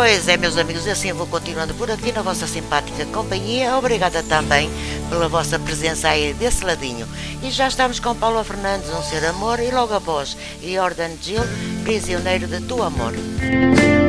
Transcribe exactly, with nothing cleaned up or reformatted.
Pois é, meus amigos, assim eu vou continuando por aqui na vossa simpática companhia. Obrigada também pela vossa presença aí desse ladinho. E já estamos com Paula Fernandes, Um Ser Amor, e logo após Jordan Gil, Prisioneiro de Tu Amor.